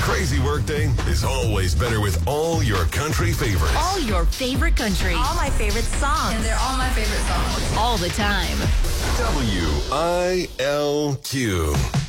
crazy workday is always better with all your country favorites. All your favorite country. All my favorite songs. And they're all my favorite songs. All the time. WILQ.